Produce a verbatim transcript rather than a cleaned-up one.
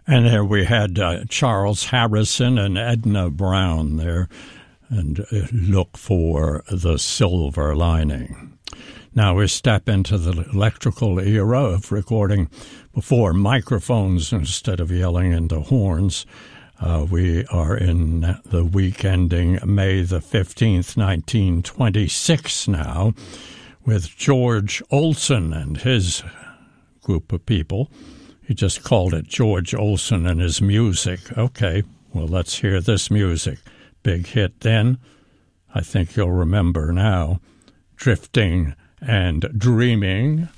And there we had uh, Charles Harrison and Edna Brown there, and uh, Look for the Silver Lining. Now we step into the electrical era of recording before microphones instead of yelling into horns. Uh, we are in the week ending May the fifteenth, nineteen twenty-six now, with George Olson and his group of people. He just called it George Olson and his music. Okay, well, let's hear this music. Big hit then. I think you'll remember now. Drifting and Dreaming.